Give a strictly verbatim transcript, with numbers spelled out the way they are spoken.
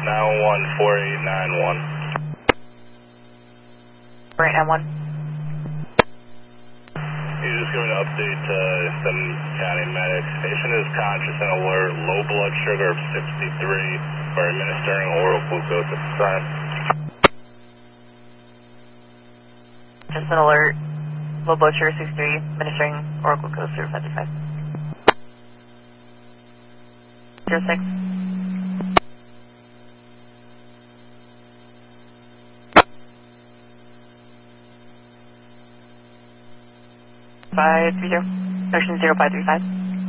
nine one four eight nine one. four eight nine one. He's just giving an update to some county medics. Patient is conscious and alert, low blood sugar of sixty-three. We're administering oral glucose at the time. Just an alert, low blood sugar sixty-three, administering oral glucose through fifty-five. zero six. five three zero. Ocean zero five three five.